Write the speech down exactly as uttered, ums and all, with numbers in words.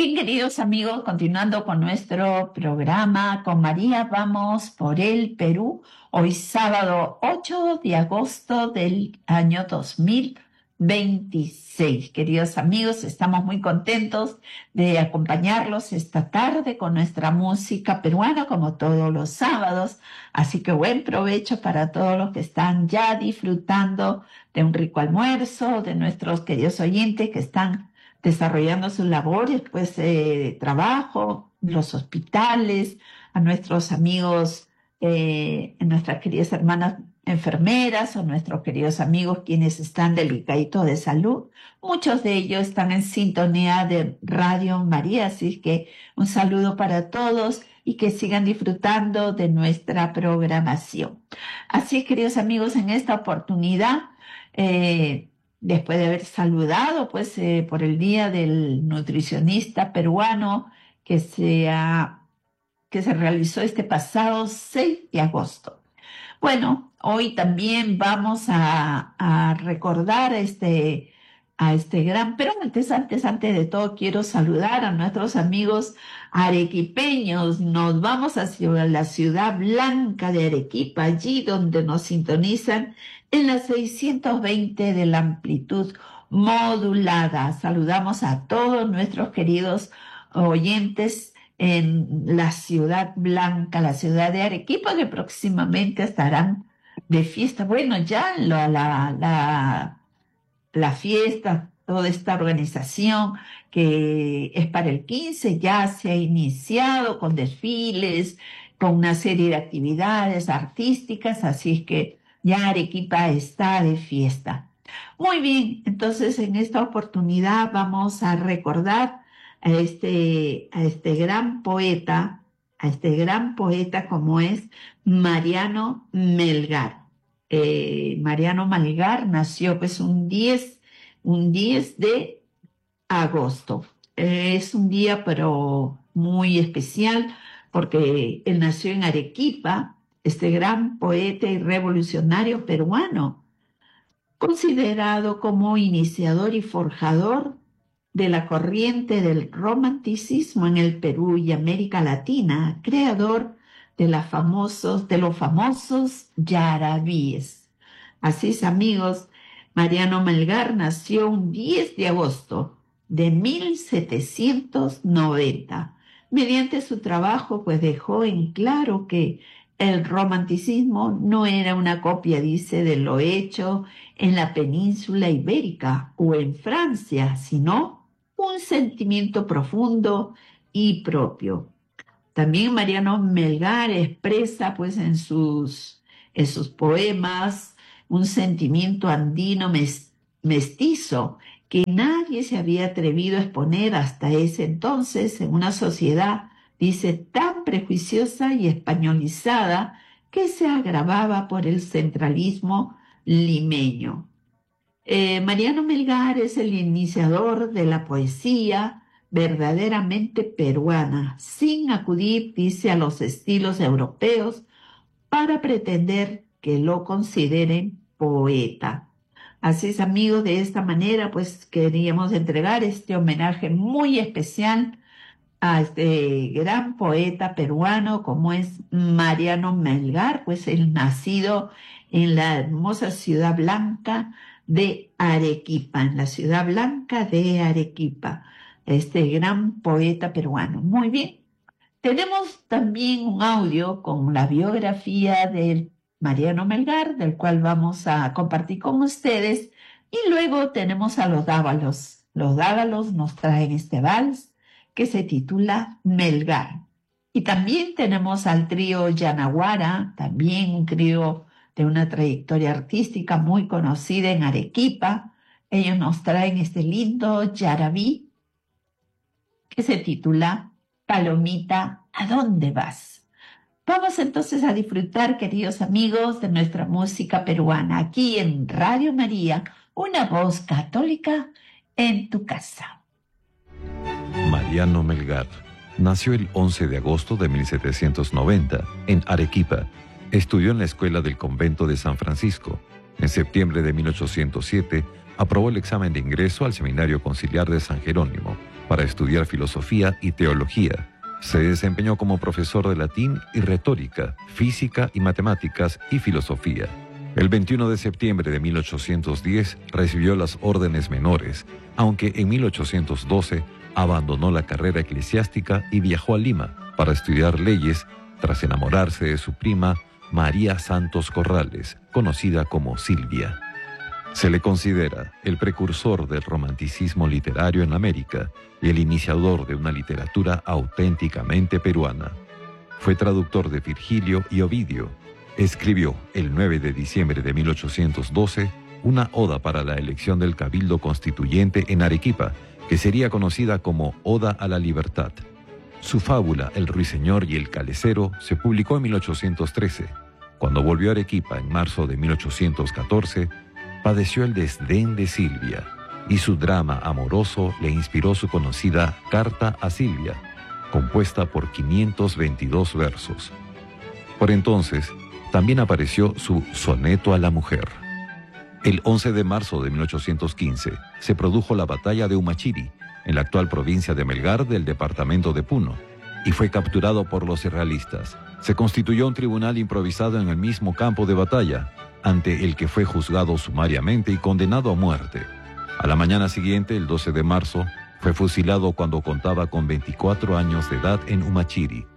Bien, queridos amigos, continuando con nuestro programa, con María vamos por el Perú, hoy sábado ocho de agosto del año dos mil veintiséis. Queridos amigos, estamos muy contentos de acompañarlos esta tarde con nuestra música peruana, como todos los sábados, así que buen provecho para todos los que están ya disfrutando de un rico almuerzo, de nuestros queridos oyentes que están desarrollando sus labores, pues, eh, de trabajo, los hospitales, a nuestros amigos, eh, nuestras queridas hermanas enfermeras o nuestros queridos amigos quienes están delicaditos de salud. Muchos de ellos están en sintonía de Radio María, así que un saludo para todos y que sigan disfrutando de nuestra programación. Así, queridos amigos, en esta oportunidad, eh, después de haber saludado pues eh, por el Día del Nutricionista Peruano que se, ha, que se realizó este pasado seis de agosto. Bueno, hoy también vamos a, a recordar este, a este gran, pero antes, antes, antes de todo quiero saludar a nuestros amigos arequipeños. Nos vamos hacia la ciudad blanca de Arequipa, allí donde nos sintonizan en la seiscientos veinte de la amplitud modulada. Saludamos a todos nuestros queridos oyentes en la ciudad blanca, la ciudad de Arequipa, que próximamente estarán de fiesta. Bueno, ya la, la, la, la fiesta, toda esta organización que es para el quince, ya se ha iniciado con desfiles, con una serie de actividades artísticas, así es que ya Arequipa está de fiesta. Muy bien, entonces en esta oportunidad vamos a recordar a este, a este gran poeta, a este gran poeta como es Mariano Melgar. Eh, Mariano Melgar nació pues un diez, un diez de agosto. Eh, es un día pero muy especial porque él nació en Arequipa, este gran poeta y revolucionario peruano, considerado como iniciador y forjador de la corriente del romanticismo en el Perú y América Latina, creador de, la famosos, de los famosos yarabíes. Así es, amigos, Mariano Melgar nació un diez de agosto de mil setecientos noventa. Mediante su trabajo, pues dejó en claro que el romanticismo no era una copia, dice, de lo hecho en la península ibérica o en Francia, sino un sentimiento profundo y propio. También Mariano Melgar expresa pues en sus, en sus poemas un sentimiento andino mestizo que nadie se había atrevido a exponer hasta ese entonces en una sociedad, dice, tan prejuiciosa y españolizada que se agravaba por el centralismo limeño. Eh, Mariano Melgar es el iniciador de la poesía verdaderamente peruana, sin acudir, dice, a los estilos europeos para pretender que lo consideren poeta. Así es, amigos, de esta manera pues queríamos entregar este homenaje muy especial a este gran poeta peruano como es Mariano Melgar, pues el nacido en la hermosa ciudad blanca de Arequipa, en la ciudad blanca de Arequipa, este gran poeta peruano. Muy bien, tenemos también un audio con la biografía de Mariano Melgar, del cual vamos a compartir con ustedes, y luego tenemos a los Dávalos. Los Dávalos nos traen este vals que se titula Melgar. Y también tenemos al trío Yanaguara, también un trío de una trayectoria artística muy conocida en Arequipa. Ellos nos traen este lindo yarabí que se titula Palomita, ¿a dónde vas? Vamos entonces a disfrutar, queridos amigos, de nuestra música peruana, aquí en Radio María, una voz católica en tu casa. Mariano Melgar nació el once de agosto de mil setecientos noventa en Arequipa. Estudió en la escuela del convento de San Francisco. En septiembre de mil ochocientos siete aprobó el examen de ingreso al Seminario Conciliar de San Jerónimo para estudiar filosofía y teología. Se desempeñó como profesor de latín y retórica, física y matemáticas y filosofía. El veintiuno de septiembre de mil ochocientos diez recibió las órdenes menores, aunque en mil ochocientos doce abandonó la carrera eclesiástica y viajó a Lima para estudiar leyes tras enamorarse de su prima María Santos Corrales, conocida como Silvia. Se le considera el precursor del romanticismo literario en América y el iniciador de una literatura auténticamente peruana. Fue traductor de Virgilio y Ovidio. Escribió el nueve de diciembre de mil ochocientos doce una oda para la elección del Cabildo Constituyente en Arequipa, que sería conocida como Oda a la Libertad. Su fábula El Ruiseñor y el Calecero se publicó en mil ochocientos trece. Cuando volvió a Arequipa en marzo de mil ochocientos catorce, padeció el desdén de Silvia, y su drama amoroso le inspiró su conocida Carta a Silvia, compuesta por quinientos veintidós versos. Por entonces, también apareció su Soneto a la Mujer. El once de marzo de mil ochocientos quince se produjo la batalla de Humachiri, en la actual provincia de Melgar del departamento de Puno, y fue capturado por los realistas. Se constituyó un tribunal improvisado en el mismo campo de batalla, ante el que fue juzgado sumariamente y condenado a muerte. A la mañana siguiente, el doce de marzo, fue fusilado cuando contaba con veinticuatro años de edad en Humachiri.